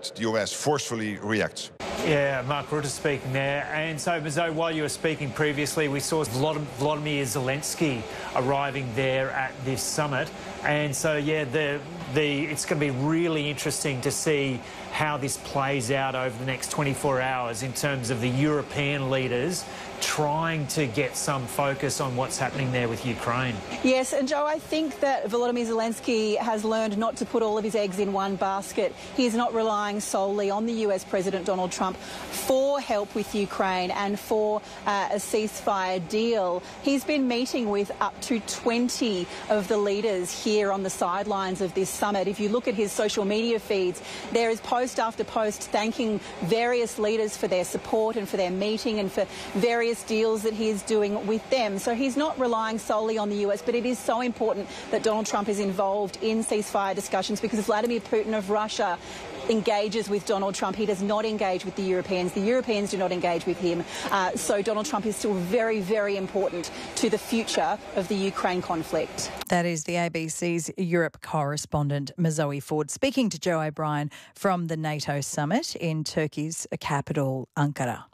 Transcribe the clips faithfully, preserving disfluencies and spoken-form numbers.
that the U S forcefully reacts. Yeah, Mark Rutte speaking there. And so, Mazo, while you were speaking previously, we saw Volodymyr Zelensky arriving there at this summit. And so, yeah, the the it's going to be really interesting to see how this plays out over the next twenty-four hours in terms of the European leaders trying to get some focus on what's happening there with Ukraine. Yes, and Joe, I think that Volodymyr Zelensky has learned not to put all of his eggs in one basket. He is not relying solely on the U S President Donald Trump for help with Ukraine and for uh, a ceasefire deal. He's been meeting with up to twenty of the leaders here on the sidelines of this summit. If you look at his social media feeds, there is post after post thanking various leaders for their support and for their meeting and for various deals that he is doing with them. So he's not relying solely on the U S, but it is so important that Donald Trump is involved in ceasefire discussions because Vladimir Putin of Russia engages with Donald Trump. He does not engage with the Europeans. The Europeans do not engage with him. Uh, so Donald Trump is still very, very important to the future of the Ukraine conflict. That is the A B C's Europe correspondent, Mazoe Ford, speaking to Joe O'Brien from the NATO summit in Turkey's capital, Ankara.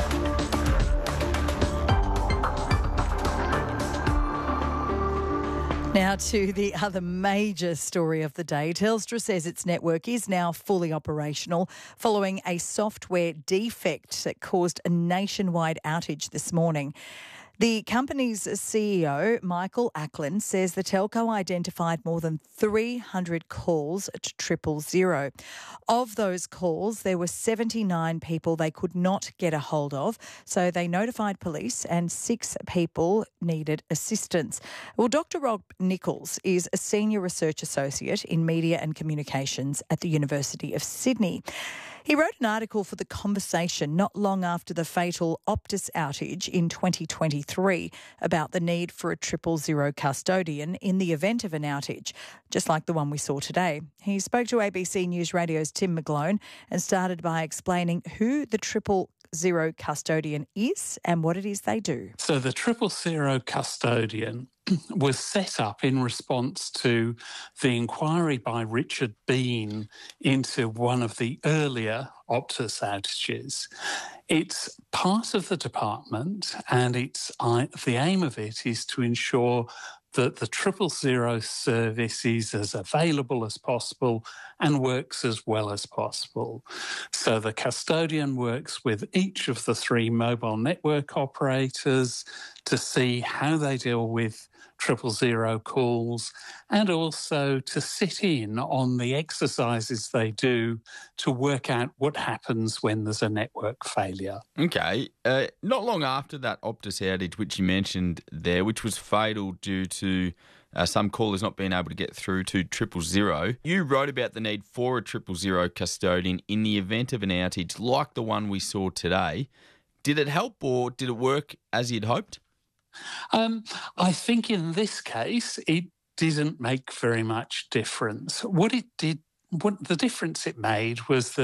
Now to the other major story of the day. Telstra says its network is now fully operational following a software defect that caused a nationwide outage this morning. The company's C E O, Michael Ackland, says the telco identified more than three hundred calls to triple zero. Of those calls, there were seventy-nine people they could not get a hold of, so they notified police and six people needed assistance. Well, Doctor Rob Nichols is a senior research associate in media and communications at the University of Sydney. He wrote an article for The Conversation not long after the fatal Optus outage in twenty twenty-three about the need for a triple zero custodian in the event of an outage, just like the one we saw today. He spoke to A B C News Radio's Tim McGlone and started by explaining who the triple zero custodian is and what it is they do. So the triple zero custodian was set up in response to the inquiry by Richard Bean into one of the earlier Optus outages. It's part of the department, and it's uh, the aim of it is to ensure that the triple zero service is as available as possible and works as well as possible. So the custodian works with each of the three mobile network operators to see how they deal with triple zero calls and also to sit in on the exercises they do to work out what happens when there's a network failure. Okay. Uh, not long after that Optus outage, which you mentioned there, which was fatal due to uh, some callers not being able to get through to triple zero, you wrote about the need for a triple zero custodian in the event of an outage like the one we saw today. Did it help or did it work as you'd hoped? Um, I think in this case, it didn't make very much difference. What it did, what the difference it made was that